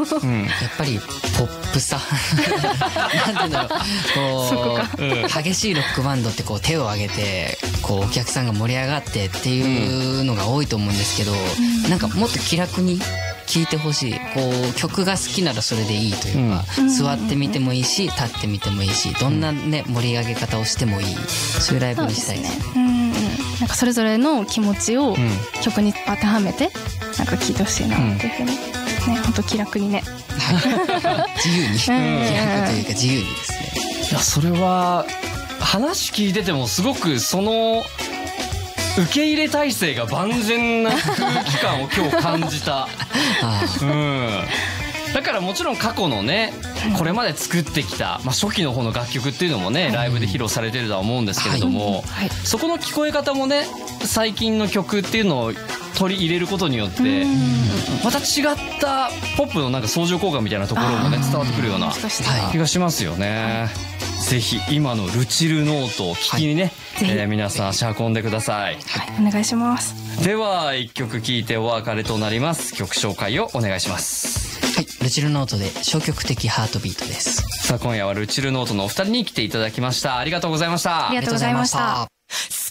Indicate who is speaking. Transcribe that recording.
Speaker 1: っぱりポップさなんて言うんだろう、こう激しいロックバンドってこう手を挙げてこうお客さんが盛り上がってっていうのが多いと思うんですけど、なんかもっと気楽に聴いてほしい。こう曲が好きならそれでいいというか、座ってみてもいいし立ってみてもいいし、どんなね盛り上げ方をしてもいい、そういうライブにしたいですね。
Speaker 2: なんかそれぞれの気持ちを曲に当てはめてなんか聴いてほしいなっていうふうにね、本当気楽にね
Speaker 1: 自由に気楽というか自由にですね。
Speaker 3: いや、それは話聞いててもすごくその受け入れ体制が万全な空気感を今日感じた。だからもちろん過去のね、これまで作ってきた、初期の方の楽曲っていうのもね、ライブで披露されてるとは思うんですけれども、そこの聞こえ方もね、最近の曲っていうのを取り入れることによってまた違ったポップのなんか相乗効果みたいなところもね伝わってくるような気がしますよね。ぜひ今のルチルノートを聞きにね、皆さん足運んでください。
Speaker 2: お願いします。
Speaker 3: では一曲聴いてお別れとなります。曲紹介をお願いします。
Speaker 1: はい、ルチルノートで消極的ハートビートです。
Speaker 3: さあ今夜はルチルノートのお二人に来ていただきました。ありがとうございました。
Speaker 2: ありがとうございました。